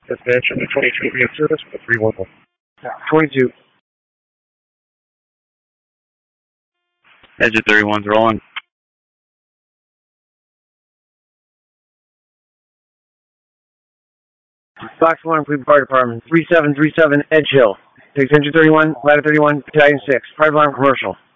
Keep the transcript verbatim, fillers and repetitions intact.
Dispatch, twenty-two be in service with three one one. twenty-two. Edge of thirty-one's rolling. Box one, Cleveland Fire Department, three seven three seven Edge Hill. Takes Engine thirty-one, Ladder thirty-one, Battalion six. Private Alarm Commercial.